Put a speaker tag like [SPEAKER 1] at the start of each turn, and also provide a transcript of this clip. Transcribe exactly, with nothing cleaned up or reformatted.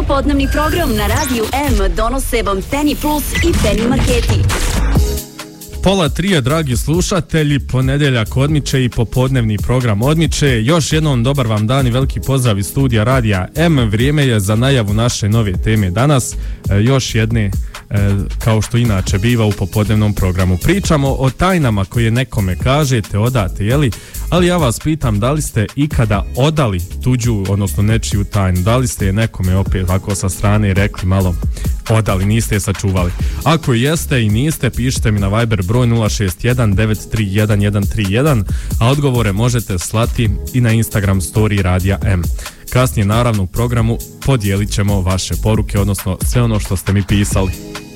[SPEAKER 1] Popodnevni program na Radiju M donose vam Penny Plus i Penny Marketi.
[SPEAKER 2] Pola trije, dragi slušatelji, ponedjeljak odmiče i popodnevni program odmiče. Još jednom dobar vam dan i veliki pozdrav iz studija Radija M. Vrijeme je za najavu naše nove teme danas. E, još jedne, e, kao što inače biva u popodnevnom programu. Pričamo o tajnama koje nekome kažete, odate, jeli? Ali ja vas pitam, da li ste ikada odali tuđu, odnosno nečiju tajnu? Da li ste je nekome opet ovako sa strane rekli malo odali, niste je sačuvali? Ako jeste i niste, pišite mi na Viber broj nula šest jedan devet tri jedan jedan tri jedan, a odgovore možete slati i na Instagram story Radija M. Kasnije naravno u programu podijelit ćemo vaše poruke, odnosno sve ono što ste mi pisali.